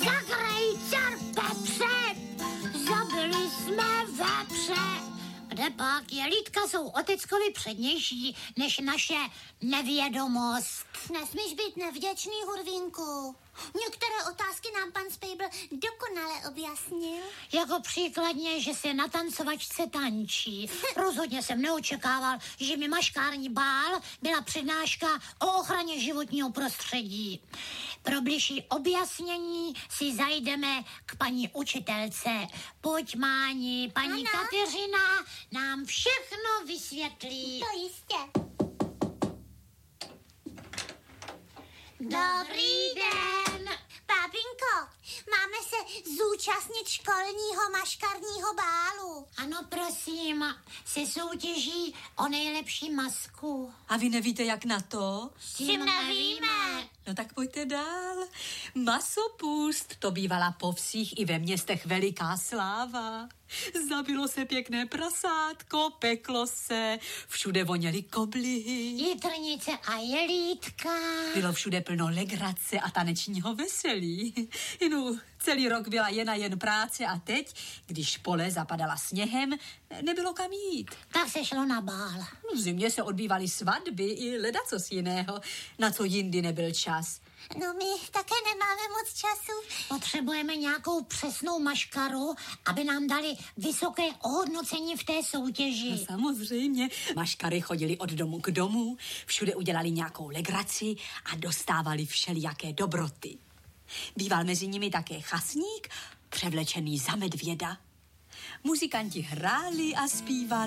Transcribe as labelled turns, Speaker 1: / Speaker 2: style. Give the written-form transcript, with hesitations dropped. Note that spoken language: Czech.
Speaker 1: Zagrej car Pepře, zabili jsme vepře. Kde pak jelítka jsou oteckovi přednější než naše nevědomost.
Speaker 2: Nesmíš být nevděčný, Hurvínku. Některé otázky nám pan Spejbl dokonale objasnil.
Speaker 1: Jako příkladně, že se na tancovačce tančí. Rozhodně jsem neočekával, že mi maškární bál byla přednáška o ochraně životního prostředí. Pro bližší objasnění si zajdeme k paní učitelce. Pojď, Máni, paní Kateřina nám všechno vysvětlí.
Speaker 2: To jistě.
Speaker 1: Dobrý den.
Speaker 2: Pápinko, máme se zúčastnit školního maškarního bálu.
Speaker 1: Ano, prosím, se soutěží o nejlepší masku.
Speaker 3: A vy nevíte, jak na to?
Speaker 1: S tím nevíme.
Speaker 3: No tak pojďte dál. Masopust, to bývala po vsích i ve městech veliká sláva. Zabilo se pěkné prasátko, peklo se, všude voněly koblihy.
Speaker 1: Jitrnice a jelítka.
Speaker 3: Bylo všude plno legrace a tanečního veselí. No, celý rok byla jen práce a teď, když pole zapadala sněhem, nebylo kam jít.
Speaker 1: Tak se šlo na bál.
Speaker 3: V zimě se odbývaly svatby i ledacos jiného, na co jindy nebyl čas.
Speaker 2: No my také nemáme moc času.
Speaker 1: Potřebujeme nějakou přesnou maškaru, aby nám dali vysoké ohodnocení v té soutěži.
Speaker 3: No samozřejmě. Maškary chodili od domu k domu, všude udělali nějakou legraci a dostávali všelijaké dobroty. Býval mezi nimi také chasník, převlečený za medvěda. Muzikanti hráli a zpívali.